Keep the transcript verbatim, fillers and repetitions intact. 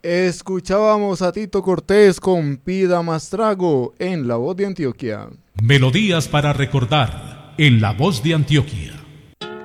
Escuchábamos a Tito Cortés con Pida Más Trago en La Voz de Antioquia. Melodías para recordar en La Voz de Antioquia.